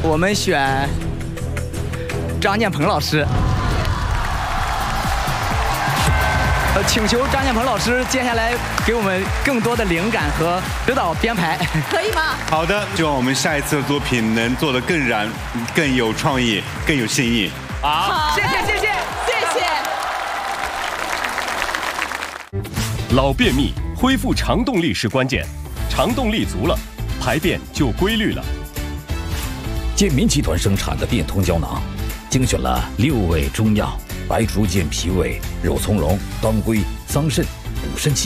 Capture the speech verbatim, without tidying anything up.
我们选张建鹏老师。呃，请求张建鹏老师接下来给我们更多的灵感和指导编排， 可以吗？ 好的，希望我们下一次的作品能做得更燃、更有创意、更有新意。 好，谢谢谢谢谢谢。 老便秘，恢复肠动力是关键，肠动力足了，排便就规律了。 健民集团生产的变通胶囊，精选了六味中药：白术健脾胃、肉苁蓉、当归、桑葚、补肾气。